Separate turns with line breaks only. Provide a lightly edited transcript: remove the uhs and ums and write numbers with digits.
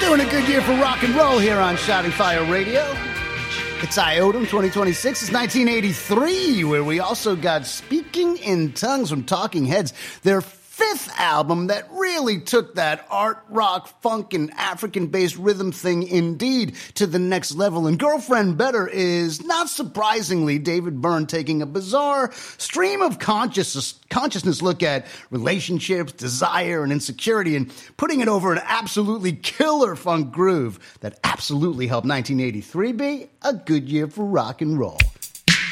doing a good year for rock and roll here on Shouting Fire Radio. It's Iotum 2026. It's 1983, where we also got Speaking in Tongues from Talking Heads, their fifth album that really took that art, rock, funk, and African-based rhythm thing indeed to the next level. And Girlfriend Better is, not surprisingly, David Byrne taking a bizarre stream of consciousness look at relationships, desire, and insecurity and putting it over an absolutely killer funk groove that absolutely helped 1983 be a good year for rock and roll.